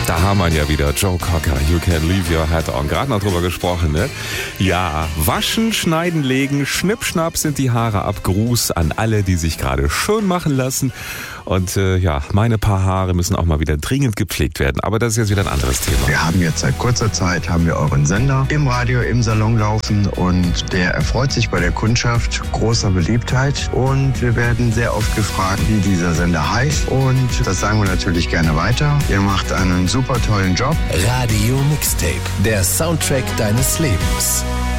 Da haben wir ja wieder Joe Cocker, You Can Leave Your Hat On. Gerade noch drüber gesprochen, ne? Ja, waschen, schneiden, legen, schnipp-schnapp sind die Haare ab. Gruß an alle, die sich gerade schön machen lassen. Und meine paar Haare müssen auch mal wieder dringend gepflegt werden. Aber das ist jetzt wieder ein anderes Thema. Wir haben jetzt seit kurzer Zeit euren Sender im Radio, im Salon laufen. Und der erfreut sich bei der Kundschaft großer Beliebtheit. Und wir werden sehr oft gefragt, wie dieser Sender heißt. Und das sagen wir natürlich gerne weiter. Ihr macht einen super tollen Job. Radio Mixtape, der Soundtrack deines Lebens.